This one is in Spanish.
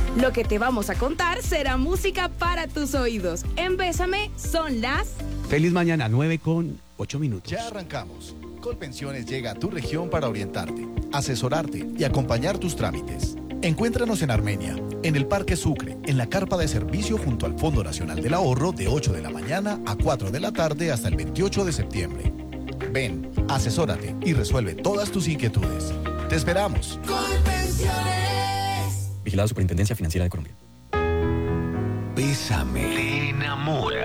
Lo que te vamos a contar será música para tus oídos. En Bésame son las... Feliz mañana, 9:08. Ya arrancamos. Colpensiones llega a tu región para orientarte, asesorarte y acompañar tus trámites. Encuéntranos en Armenia, en el Parque Sucre, en la carpa de servicio junto al Fondo Nacional del Ahorro de 8 de la mañana a 4 de la tarde hasta el 28 de septiembre. Ven, asesórate y resuelve todas tus inquietudes. ¡Te esperamos! Colpensiones. Vigilado Superintendencia Financiera de Colombia. Bésame. Te enamora.